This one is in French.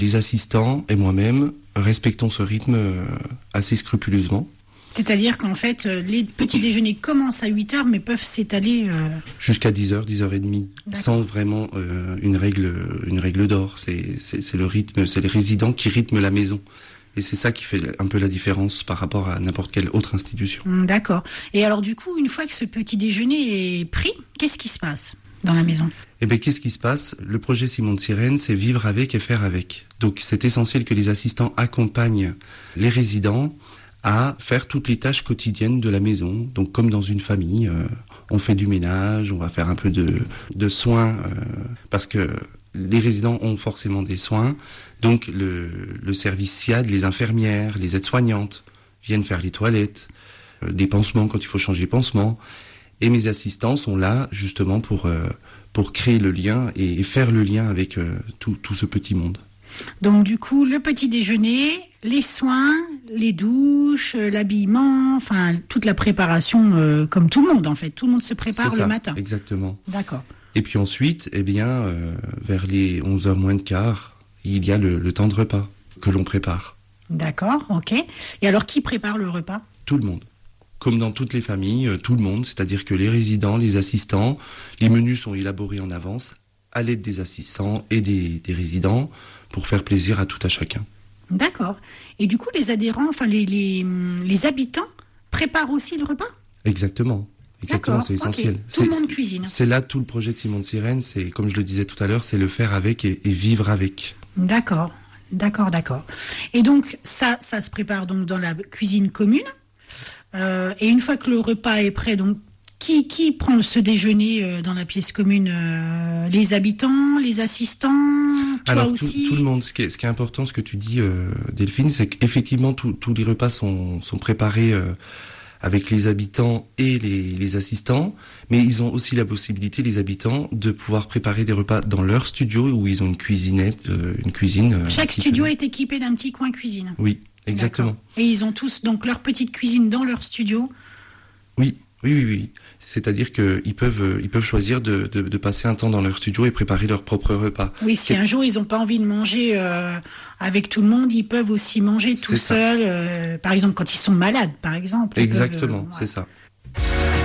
Les assistants et moi-même respectons ce rythme assez scrupuleusement. C'est-à-dire qu'en fait, les petits déjeuners commencent à 8h, mais peuvent s'étaler... Jusqu'à 10h, 10h30, sans vraiment une règle d'or. C'est le rythme, c'est les résidents qui rythment la maison. Et c'est ça qui fait un peu la différence par rapport à n'importe quelle autre institution. D'accord. Et alors du coup, une fois que ce petit déjeuner est pris, qu'est-ce qui se passe dans la maison ? Eh bien, qu'est-ce qui se passe ? Le projet Simon de Sirène, c'est vivre avec et faire avec. Donc, c'est essentiel que les assistants accompagnent les résidents à faire toutes les tâches quotidiennes de la maison. Donc, comme dans une famille, on fait du ménage, on va faire un peu de soins, parce que les résidents ont forcément des soins. Donc, le service SIAD, les infirmières, les aides-soignantes viennent faire les toilettes, des pansements quand il faut changer les pansements. Et mes assistants sont là, justement, pour créer le lien et faire le lien avec tout ce petit monde. Donc du coup, le petit déjeuner, les soins, les douches, l'habillement, enfin toute la préparation comme tout le monde en fait. Tout le monde se prépare le matin. Exactement. D'accord. Et puis ensuite, eh bien, vers les 11h moins de quart, il y a le temps de repas que l'on prépare. D'accord, ok. Et alors qui prépare le repas ? Tout le monde. Comme dans toutes les familles, tout le monde, c'est-à-dire que les résidents, les assistants, les menus sont élaborés en avance à l'aide des assistants et des résidents pour faire plaisir à tout à chacun. D'accord. Et du coup, les adhérents, enfin les habitants préparent aussi le repas ? Exactement, c'est essentiel. Okay. Tout le monde cuisine. C'est là tout le projet de Simon de Sirène, c'est comme je le disais tout à l'heure, c'est le faire avec et vivre avec. D'accord. Et donc ça se prépare donc dans la cuisine commune. Et une fois que le repas est prêt, donc qui prend ce déjeuner dans la pièce commune ? Les habitants, les assistants, toi Alors, aussi ? tout le monde. Ce qui est important, ce que tu dis, Delphine, c'est qu'effectivement tous les repas sont préparés avec les habitants et les assistants, mais ils ont aussi la possibilité, les habitants, de pouvoir préparer des repas dans leur studio où ils ont une cuisine. Chaque studio est équipé d'un petit coin cuisine. Oui, exactement. D'accord. Et ils ont tous donc leur petite cuisine dans leur studio. Oui. C'est-à-dire qu'ils peuvent choisir de passer un temps dans leur studio et préparer leur propre repas. Oui, si un jour ils n'ont pas envie de manger avec tout le monde, ils peuvent aussi manger tout seuls. Par exemple, quand ils sont malades, par exemple. Exactement, c'est ça.